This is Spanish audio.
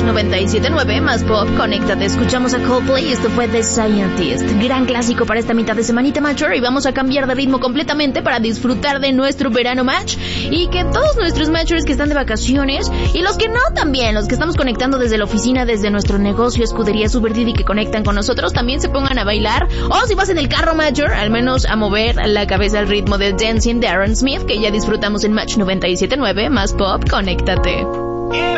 97.9 más pop, conéctate. Escuchamos a Coldplay, esto fue The Scientist. Gran clásico para esta mitad de semanita matcher, y vamos a cambiar de ritmo completamente para disfrutar de nuestro verano match, y que todos nuestros matchers que están de vacaciones, y los que no también, los que estamos conectando desde la oficina, desde nuestro negocio Escudería Super Didi, que conectan con nosotros, también se pongan a bailar, o si vas en el carro matcher, al menos a mover la cabeza al ritmo del Dancing de Aaron Smith, que ya disfrutamos en Match 97.9 más pop, conéctate.